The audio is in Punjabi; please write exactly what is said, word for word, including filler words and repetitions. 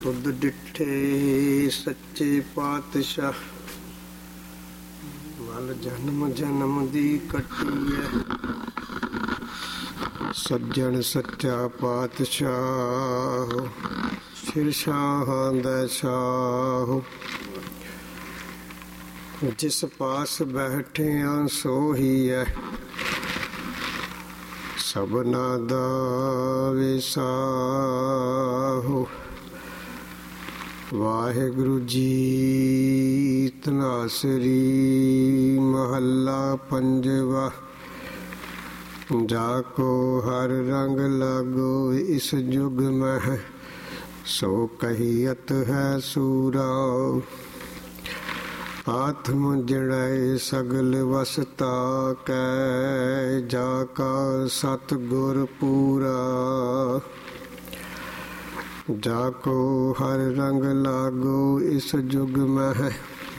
ਤੁਧ ਡਿਠੇ ਸੱਚੇ ਪਾਤਸ਼ਾਹ, ਵੱਲ ਜਨਮ ਜਨਮ ਦੀ ਕੱਟੀਐ। ਸੱਜਣ ਸੱਚਾ ਪਾਤਸ਼ਾਹ, ਸਿਰ ਸ਼ਾਹਾਂ ਦਾ ਸ਼ਾਹ। ਜਿਸ ਪਾਸ ਬੈਠਿਆ ਸੋਹੀ ਹੈ, ਸਭਨਾ ਦਾ ਵਿਸਾਹੋ। ਵਾਹਿਗੁਰੂ ਜੀ ਧਨਾਸਰੀ ਮਹੱਲਾ ਪੰਜਵਾ। ਜਾ ਕੋ ਹਰ ਰੰਗ ਲਾਗੋ ਇਸ ਜੁਗ ਮਹਿ, ਸੋ ਕਹੀਅਤ ਹੈ ਸੂਰਾ। ਆਤਮ ਜੜੈ ਸਗਲ ਵਸਤਾ ਕੈ, ਜਾ ਕਾ ਸਤ ਗੁਰ ਪੂਰਾ। ਜਾ ਕੋ ਹਰ ਰੰਗ ਲਾਗੋ ਇਸ ਜੁਗ ਮਹਿ,